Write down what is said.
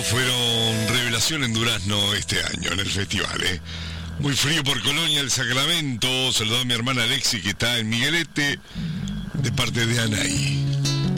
Todos fueron revelación en Durazno este año, en el festival, ¿eh? Muy frío por Colonia, el Sacramento. Saludó a mi hermana Alexi, que está en Miguelete, de parte de Anaí.